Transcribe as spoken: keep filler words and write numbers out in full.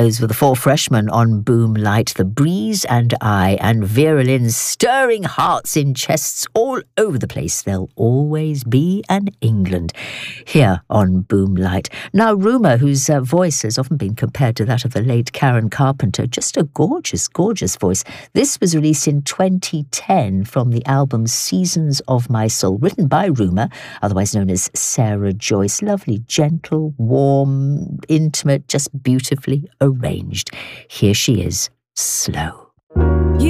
Those were the four freshmen on Boom Light, The Breeze and I, and Vera Lynn's stirring hearts in chests all over the place. There'll always be an England here on Boom Light. Now, Rumour, whose uh, voice has often been compared to that of the late Karen Carpenter, just a gorgeous, gorgeous voice. This was released in twenty ten from the album Seasons of My Soul, written by Rumour, otherwise known as Sarah Joyce. Lovely, gentle, warm, intimate, just beautifully arranged. Here she is, Slow. You